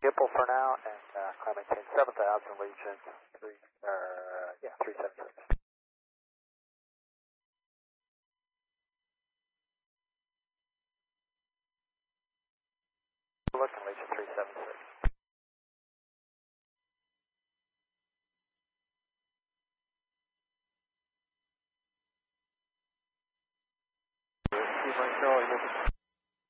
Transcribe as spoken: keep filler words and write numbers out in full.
Gipple for now, and uh, climb maintain seven thousand, Legion three, uh, yeah, three seven six. Looking Legion three seven six. Keep on Charlie,